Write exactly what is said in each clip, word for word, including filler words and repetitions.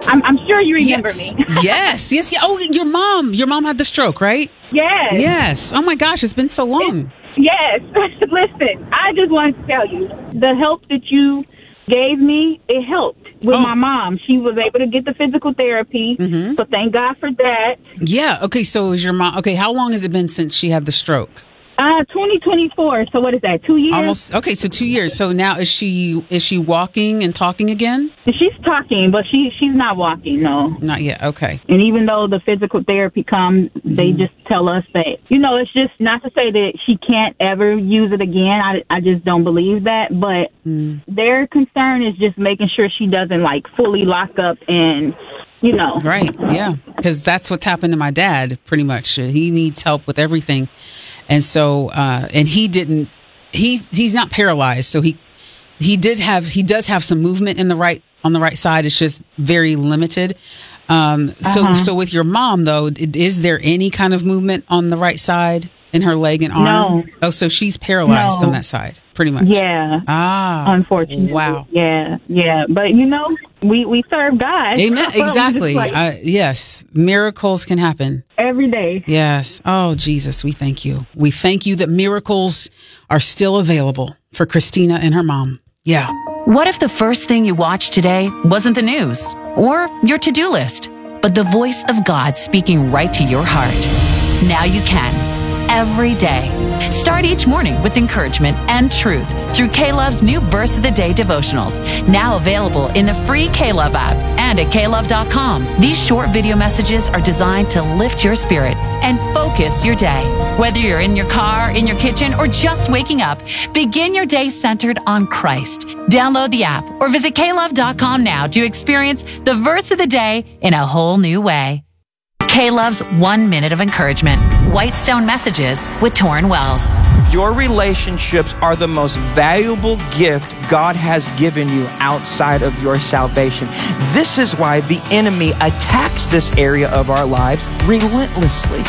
I'm, I'm sure you remember yes. me. yes, yes, yeah. Oh, your mom. Your mom had the stroke, right? Yes. Yes. Oh my gosh, it's been so long. Yes. Listen, I just wanted to tell you, the help that you gave me, it helped with oh. my mom. She was able to get the physical therapy. Mm-hmm. So thank God for that. Yeah. Okay. So is your mom, okay, how long has it been since she had the stroke? Uh, twenty twenty-four. So what is that? Two years? Almost. Okay. So two years. So now is she, is she walking and talking again? She's talking, but she, she's not walking. No. Not yet. Okay. And even though the physical therapy comes, mm-hmm. they just tell us that, you know, it's just not to say that she can't ever use it again. I, I just don't believe that. But mm. their concern is just making sure she doesn't like fully lock up and, you know. Right. Yeah. Because that's what's happened to my dad, pretty much. He needs help with everything. And so, uh, and he didn't, he's, he's not paralyzed. So he, he did have, he does have some movement in the right, on the right side. It's just very limited. Um, so, uh-huh. so with your mom though, is there any kind of movement on the right side in her leg and arm? No. Oh, so she's paralyzed no. on that side, pretty much. Yeah. Ah. Unfortunately. Wow. Yeah. Yeah. But you know, we, we serve God. Amen. Exactly. Like, uh, yes. Miracles can happen. Every day. Yes. Oh, Jesus, we thank you. We thank you that miracles are still available for Christina and her mom. Yeah. What if the first thing you watched today wasn't the news or your to-do list, but the voice of God speaking right to your heart? Now you can. Every day. Start each morning with encouragement and truth through K-Love's new Verse of the Day devotionals, now available in the free K-Love app and at K love dot com. These short video messages are designed to lift your spirit and focus your day. Whether you're in your car, in your kitchen, or just waking up, begin your day centered on Christ. Download the app or visit K love dot com now to experience the Verse of the Day in a whole new way. K-Love's One Minute of Encouragement. Whitestone Messages with Torrin Wells. Your relationships are the most valuable gift God has given you outside of your salvation. This is why the enemy attacks this area of our lives relentlessly.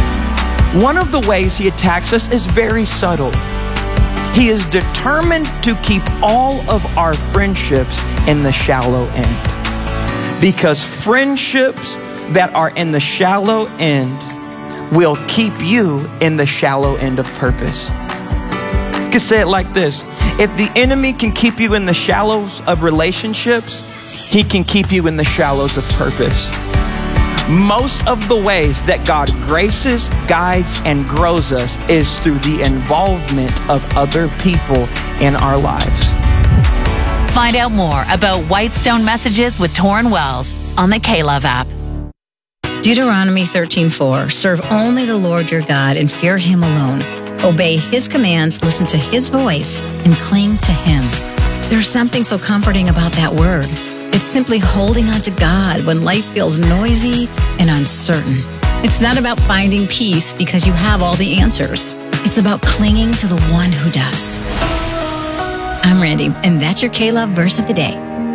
One of the ways he attacks us is very subtle. He is determined to keep all of our friendships in the shallow end. Because friendships that are in the shallow end will keep you in the shallow end of purpose. You can say it like this. If the enemy can keep you in the shallows of relationships, he can keep you in the shallows of purpose. Most of the ways that God graces, guides, and grows us is through the involvement of other people in our lives. Find out more about Whitestone Messages with Torrin Wells on the K-Love app. Deuteronomy thirteen four, serve only the Lord your God and fear him alone. Obey his commands, listen to his voice, and cling to him. There's something so comforting about that word. It's simply holding on to God when life feels noisy and uncertain. It's not about finding peace because you have all the answers. It's about clinging to the one who does. I'm Randy, and that's your K-Love Verse of the Day.